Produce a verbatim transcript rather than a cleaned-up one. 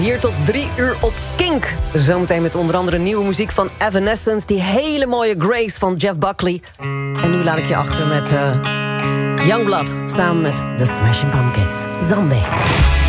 hier tot drie uur op Kink. Zometeen met onder andere nieuwe muziek van Evanescence... die hele mooie Grace van Jeff Buckley. En nu laat ik je achter met uh, Youngblood... samen met The Smashing Pumpkins. Zombie.